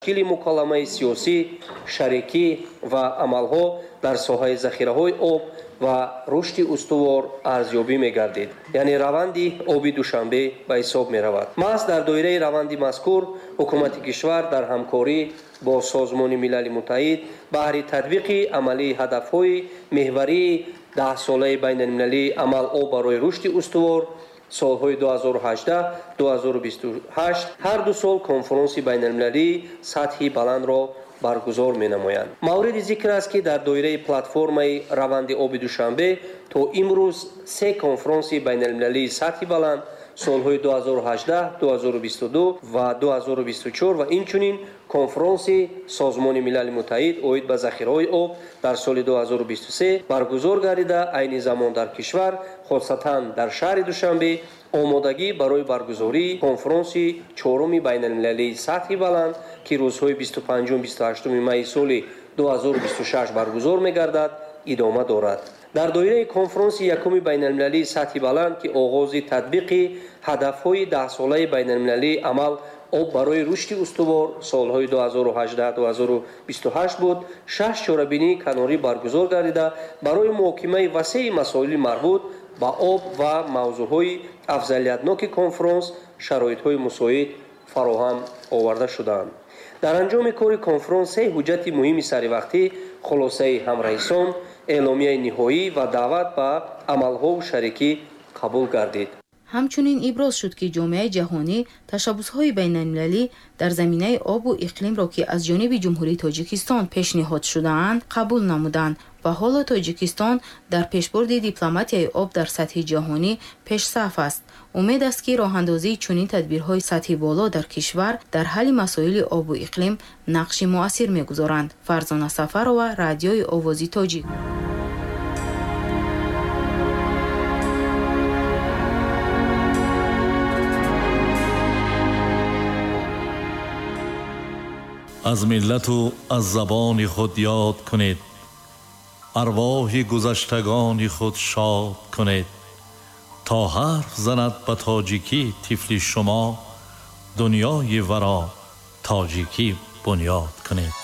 تشکیل مکالمه سیاسی، شریکی و عملها در ساحه ذخیره‌های آب و رشد استوار ارزیابی می‌گردید. یعنی روند آبی دوشنبه به حساب می‌رود. محض در دایره روند مذکور حکومت کشور در همکاری با سازمان ملل متحد بهر تطبیق عملی هدف‌های محوری 10 ساله بین‌المللی عمل آب برای رشد استوار سالهای 2018-2028 هر دو سال کنفرانس بین‌المللی سطحی بلند را برگزار می‌نمایند. مورد ذکر است که در دایره پلتفرم روند آب دوشنبه تا امروز 3 کنفرانس بین‌المللی سطحی بلند سالهای 2018, 2022 و 2024 و اینچنین کنفرانس سازمان ملل متحد اوید به ذخیره‌های آب در سال 2023 برگزار گردیده. عین زمان در کشور خاصتاً در شهر دوشنبه آمادگی برای برگزاری کنفرانس چهارم بین‌المللی سطحی بلند که روزهای 25 و 28 می سال 2026 برگزار می‌گردد ادامه دارد. در دایره کنفرانس یکم بین‌المللی سطحی بلند که آغاز تطبیق هدف‌های 10 ساله بین‌المللی عمل آب برای رشد استوار سالهای 2018-2028 بود، 6 چاره‌بینی کناری برگزار گردیده برای محاکمه وسیع مسائل مربوط به آب و موضوعهای افضلیتناک کنفرانس شرایط‌های مساعد فراهم آورده شدند. در انجام کار کنفرانس حجت مهم سروقتی خلاصه همرئیسان اعلامیه نهایی و دعوت به عملها و شریکی قبول گردید. همچنین ابراز شد که جامعه جهانی تشبس‌های بین‌المللی در زمینه آب و اقلیم را که از جانب جمهوری تاجیکستان پیشنهاد شده‌اند قبول نمودند و حالا تاجیکستان در پیشبرد دیپلماتیای آب در سطح جهانی پیش صف است. امید است که راه‌اندازی چنین تدبیرهای سطح بالا در کشور در حل مسائل آب و اقلیم نقش مؤثر می‌گذارند. فرزانه سفرова، رادیوی آوازی تاجیک. از ملت و از زبان خود یاد کنید، ارواح گذشتگان خود شاد کنید. تا حرف زند به تاجیکی طفل شما، دنیای ورا تاجیکی بنیاد کنید.